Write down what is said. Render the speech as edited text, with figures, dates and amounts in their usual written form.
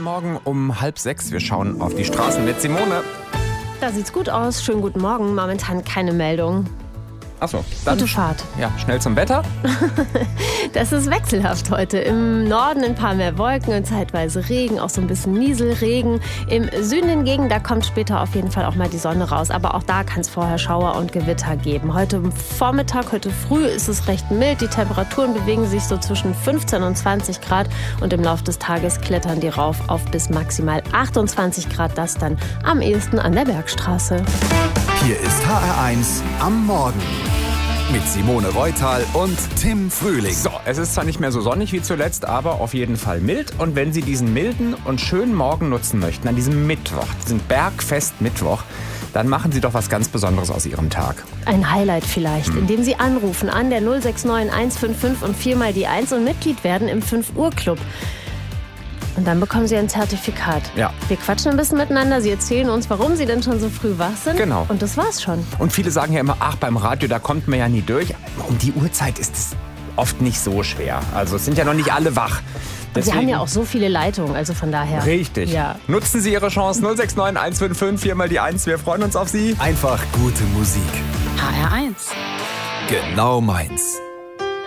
Morgen um 5:30. Wir schauen auf die Straßen mit Simone. Da sieht's gut aus. Schönen guten Morgen. Momentan keine Meldung. Achso, dann Gute Fahrt. ja, schnell zum Wetter. Das ist wechselhaft heute. Im Norden ein paar mehr Wolken und zeitweise Regen, auch so ein bisschen Nieselregen. Im Süden hingegen, da kommt später auf jeden Fall auch mal die Sonne raus. Aber auch da kann es vorher Schauer und Gewitter geben. Heute Vormittag, heute früh ist es recht mild. Die Temperaturen bewegen sich so zwischen 15 und 20 Grad. Und im Laufe des Tages klettern die rauf auf bis maximal 28 Grad. Das dann am ehesten an der Bergstraße. Hier ist HR1 am Morgen mit Simone Reutal und Tim Frühling. So, es ist zwar nicht mehr so sonnig wie zuletzt, aber auf jeden Fall mild. Und wenn Sie diesen milden und schönen Morgen nutzen möchten, an diesem Mittwoch, diesen Bergfest-Mittwoch, dann machen Sie doch was ganz Besonderes aus Ihrem Tag. Ein Highlight vielleicht, indem Sie anrufen an der 069 155 und 4 mal die 1 und Mitglied werden im 5-Uhr-Club. Und dann bekommen Sie ein Zertifikat. Ja. Wir quatschen ein bisschen miteinander. Sie erzählen uns, warum Sie denn schon so früh wach sind. Genau. Und das war's schon. Und viele sagen ja immer, ach, beim Radio, da kommt man ja nie durch. Um die Uhrzeit ist es oft nicht so schwer. Also es sind ja noch nicht alle wach. Und Sie haben ja auch so viele Leitungen, also von daher. Richtig. Ja. Nutzen Sie Ihre Chance. 069 155 4 mal die 1. Wir freuen uns auf Sie. Einfach gute Musik. HR1. Genau meins.